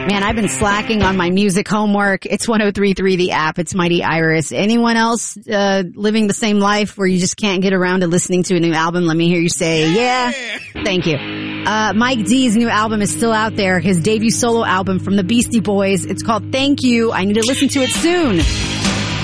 Man, I've been slacking on my music homework. It's 103.3 the app. It's Mighty Iris. Anyone else living the same life where you just can't get around to listening to a new album? Let me hear you say, yeah. Thank you. Mike D's new album is still out there. His debut solo album from the Beastie Boys. It's called Thank You. I need to listen to it soon.